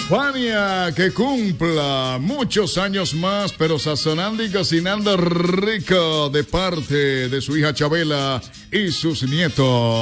Fania, que cumpla muchos años más, pero sazonando y cocinando rico de parte de su hija Chabela y sus nietos.